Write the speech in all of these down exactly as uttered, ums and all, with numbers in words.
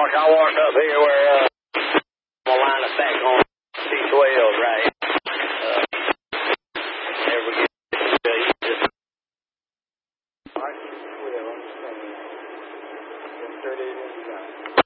wash, I'll wash up here where, uh, I'm gonna line us back on C twelve, right? Uh, there we go. Alright, twelve, understand. thirty-eight inches down.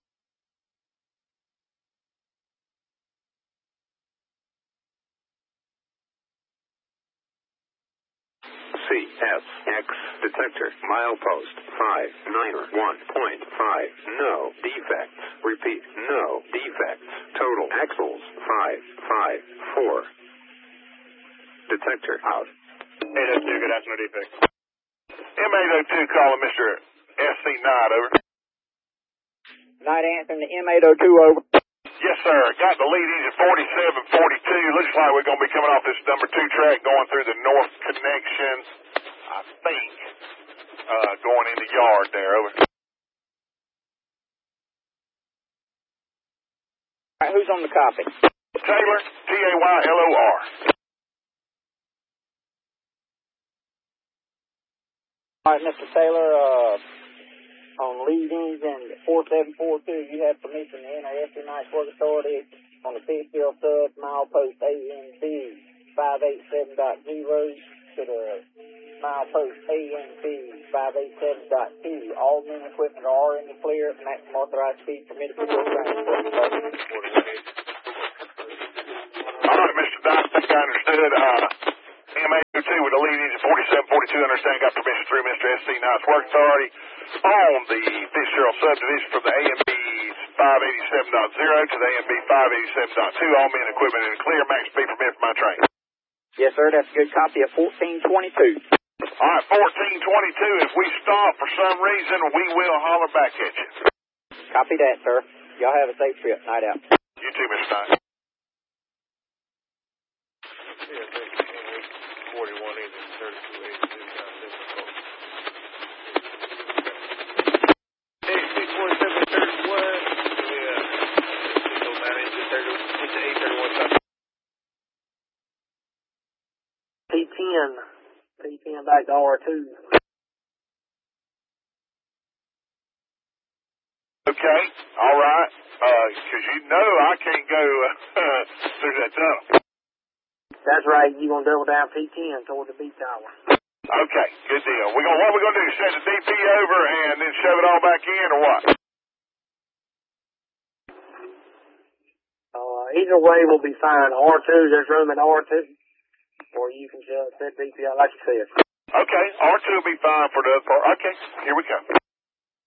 C S X detector milepost five nine one point five. No defects. Repeat, no defects. Total axles five five four. Detector out. eight oh two, good afternoon, defect. M eight oh two calling Mister S C Knight, over. Knight answering the M eight oh two, over. Yes, sir. Got the lead engine forty-seven forty-two. Looks like we're going to be coming off this number two track going through the north connection, I think, uh, going in the yard there, over. All right, who's on the copy? Taylor, T A Y L O R. All right, Mister Taylor, uh, on lead engine four seven four two, you have permission to enter S C Knight's Work Authority on the fifth zero sub milepost A N B five eighty-seven dot zero to the milepost A N B five eighty-seven dot two. All men equipment are in the clear. Maximum authorized speed permitted to go transport. All right, Mister Knight, I think I understood. Uh, M eight oh two with the lead engine forty-seven forty-two, understand, got permission through Mister S C Knight's Work Authority on the Fitzgerald subdivision from the A M B five eighty-seven dot zero to the A M B five eighty-seven dot two. All men equipment in the clear. Max speed permit for my train. Yes, sir. That's a good copy of fourteen twenty-two. All right, fourteen twenty-two. If we stop for some reason, we will holler back at you. Copy that, sir. Y'all have a safe trip. Night out. You too, Mister Knight. forty-one inches, thirty-two eighty-two, A C forty-seven thirty-one, yeah, nine inches, eight thirty-one. P ten. P ten back to R two. Okay, all right. Uh, because you know I can't go uh, through that tunnel. That's right. You're going to double down P ten toward the B tower. Okay, good deal. We gonna, what are we going to do? Send the D P over and then shove it all back in, or what? Uh, either way will be fine. R two, there's room in R two. Or you can just set D P out like you said. Okay, R two will be fine for the other part. Okay, here we go.